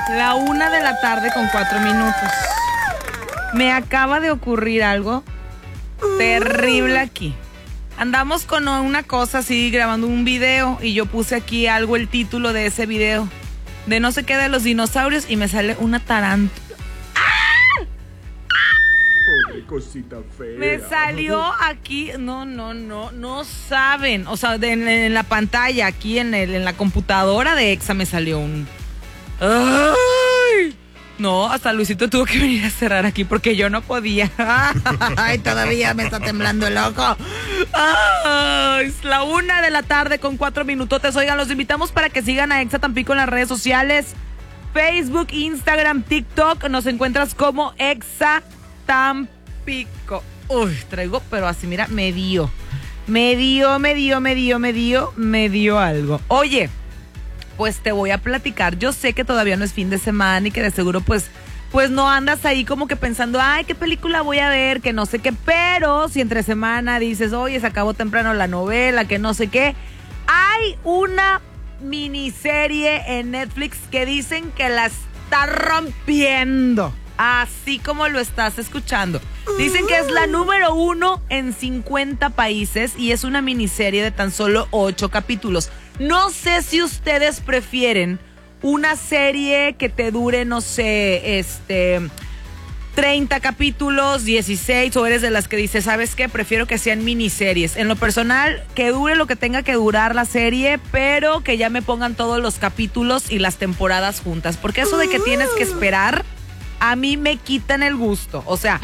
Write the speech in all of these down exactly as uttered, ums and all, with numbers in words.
La una de la tarde con cuatro minutos. Me acaba de ocurrir algo terrible aquí. Andamos con una cosa así, grabando un video, y yo puse aquí algo, el título de ese video, de no sé qué de los dinosaurios, y me sale una tarántula. Pobre cosita fea. Me salió aquí, no, no, no, no saben. O sea, de, en, en la pantalla, aquí en, el, en la computadora de Exa me salió un... ¡Ay! No, hasta Luisito tuvo que venir a cerrar aquí porque yo no podía. Ay, todavía me está temblando el ojo. Ay, es la una de la tarde con cuatro minutotes. Oigan, los invitamos para que sigan a Exa Tampico en las redes sociales. Facebook, Instagram, TikTok. Nos encuentras como Exa Tampico. Uy, traigo, pero así, mira, me dio. Me dio, me dio, me dio, me dio, me dio algo. Oye, pues te voy a platicar. Yo sé que todavía no es fin de semana y que de seguro pues, pues no andas ahí como que pensando, ay, ¿qué película voy a ver? Que no sé qué, pero si entre semana dices, oye, se acabó temprano la novela, que no sé qué. Hay una miniserie en Netflix que dicen que la está rompiendo, así como lo estás escuchando. Dicen que es la número uno en cincuenta países y es una miniserie de tan solo ocho capítulos. No sé si ustedes prefieren una serie que te dure, no sé, este, treinta capítulos, dieciséis, o eres de las que dices, ¿sabes qué? Prefiero que sean miniseries. En lo personal, que dure lo que tenga que durar la serie, pero que ya me pongan todos los capítulos y las temporadas juntas. Porque eso de que tienes que esperar, a mí me quitan el gusto. O sea,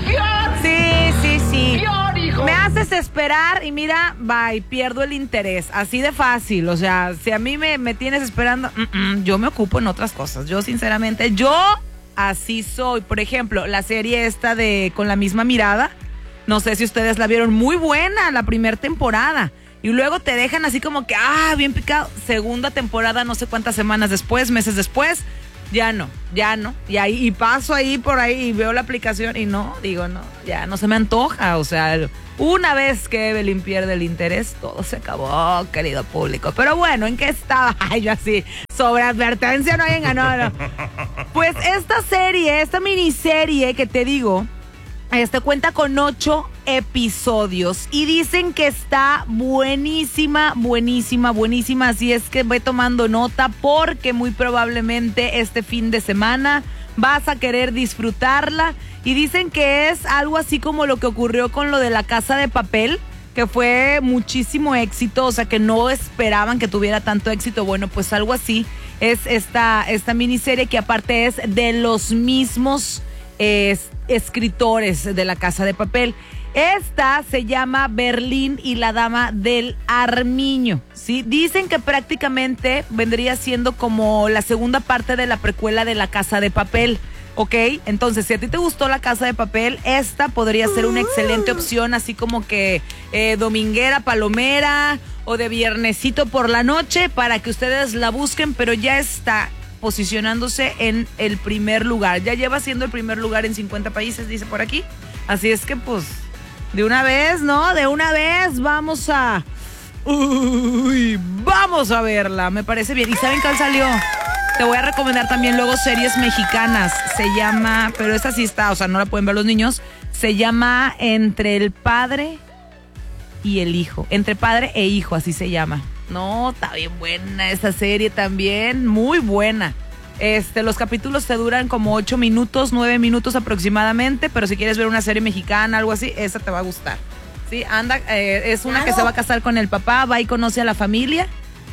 sí, sí, sí. Me haces esperar y mira, bye, pierdo el interés. Así de fácil. O sea, si a mí me, me tienes esperando, mm, mm, yo me ocupo en otras cosas. Yo, sinceramente, yo así soy. Por ejemplo, la serie esta de Con la misma mirada, no sé si ustedes la vieron, muy buena la primera temporada. Y luego te dejan así como que, ah, bien picado. Segunda temporada, no sé cuántas semanas después, meses después, ya no, ya no. Y ahí y paso ahí por ahí y veo la aplicación y no, digo, no, ya no se me antoja. O sea, una vez que Evelyn pierde el interés, todo se acabó, querido público. Pero bueno, ¿en qué estaba? Ay, yo así, sobre advertencia no hay engañado. Pues esta serie, esta miniserie que te digo, este cuenta con ocho episodios y dicen que está buenísima, buenísima, buenísima. Así es que ve tomando nota porque muy probablemente este fin de semana vas a querer disfrutarla. Y dicen que es algo así como lo que ocurrió con lo de La Casa de Papel, que fue muchísimo éxito, o sea que no esperaban que tuviera tanto éxito. Bueno, pues algo así es esta, esta miniserie, que aparte es de los mismos eh, escritores de La Casa de Papel. Esta se llama Berlín y la Dama del Armiño, ¿sí? Dicen que prácticamente vendría siendo como la segunda parte de la precuela de La Casa de Papel. Ok, entonces si a ti te gustó La Casa de Papel, esta podría ser una excelente opción, así como que eh, dominguera, palomera o de viernesito por la noche, para que ustedes la busquen, pero ya está posicionándose en el primer lugar. Ya lleva siendo el primer lugar en cincuenta países, dice por aquí. Así es que pues, de una vez, ¿no? De una vez vamos a... Uy, vamos a verla, me parece bien. ¿Y saben cuál salió? Te voy a recomendar también luego series mexicanas. Se llama, pero esta sí está, o sea, no la pueden ver los niños. Se llama Entre el Padre y el Hijo. Entre Padre e Hijo, así se llama. No, está bien buena esa serie también, muy buena. Este, los capítulos te duran como ocho minutos, nueve minutos aproximadamente, pero si quieres ver una serie mexicana, algo así, esa te va a gustar. Sí, anda, eh, es una claro. Que se va a casar con el papá, va y conoce a la familia.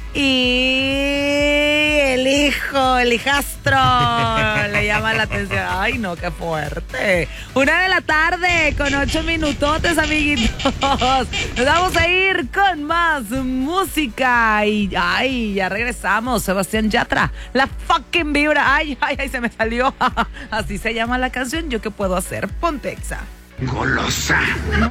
Y el hijo, el hijastro, le llama la atención. Ay, no, qué fuerte. Una de la tarde con ocho minutotes, amiguitos. Nos vamos a ir con más música. Y, ay, ya regresamos. Sebastián Yatra, la fucking vibra. Ay, ay, ay, se me salió. Así se llama la canción. ¿Yo qué puedo hacer? Ponte Exa. Golosa. No.